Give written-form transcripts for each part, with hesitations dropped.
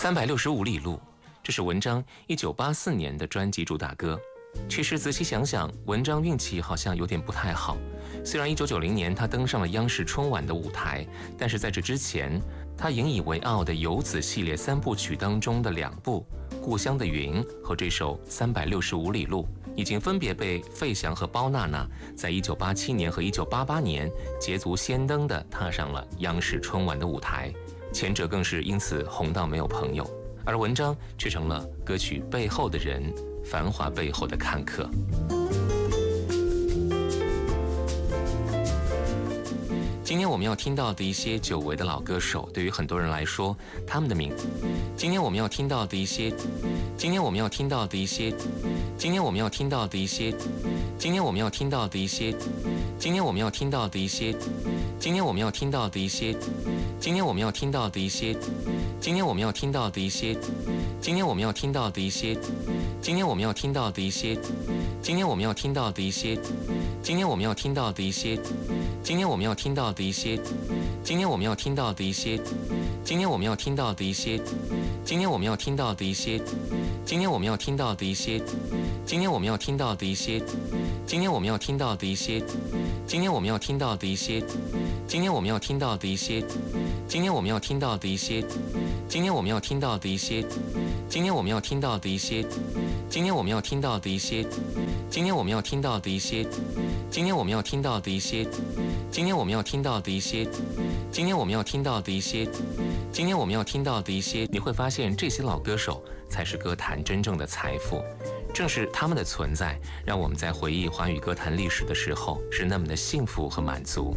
365里路，这是文章1984年的专辑主打歌。其实仔细想想，文章运气好像有点不太好。虽然1990年他登上了央视春晚的舞台，但是在这之前，他引以为傲的游子系列3部曲当中的2部《故乡的云》和这首365里路，已经分别被费翔和包娜娜在1987年和1988年捷足先登地踏上了央视春晚的舞台，前者更是因此红到没有朋友，而文章却成了歌曲背后的人，繁华背后的看客。今天我们要听到的一些久违的老歌手，对于很多人来说，他们的名字。今天我们要听到的一些你会发现这些老歌手才是歌坛真正的财富，正是他们的存在，让我们在回忆华语歌坛历史的时候是那么的幸福和满足。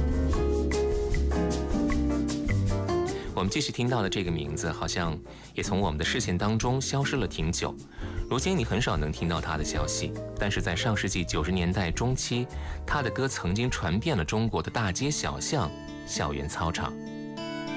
我们继续听到的这个名字，好像也从我们的视线当中消失了挺久。如今你很少能听到他的消息，但是在上世纪90年代中期，他的歌曾经传遍了中国的大街小巷、校园操场。